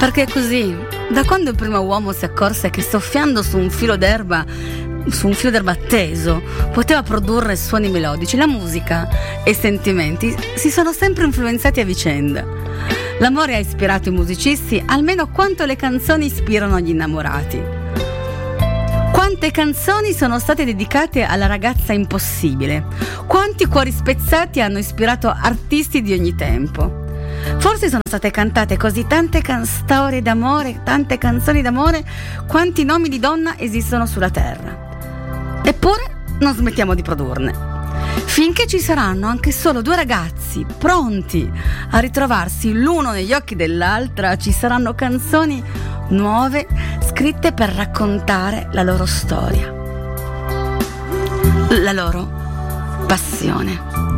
Perché è così. Da quando il primo uomo si accorse che soffiando su un filo d'erba teso poteva produrre suoni melodici, la musica e i sentimenti si sono sempre influenzati a vicenda. L'amore ha ispirato i musicisti almeno quanto le canzoni ispirano gli innamorati. Quante canzoni sono state dedicate alla ragazza impossibile? Quanti cuori spezzati hanno ispirato artisti di ogni tempo? Forse sono state cantate così tante storie d'amore, tante canzoni d'amore, quanti nomi di donna esistono sulla terra. Eppure non smettiamo di produrne. Finché ci saranno anche solo due ragazzi pronti a ritrovarsi l'uno negli occhi dell'altra, ci saranno canzoni nuove scritte per raccontare la loro storia, la loro passione.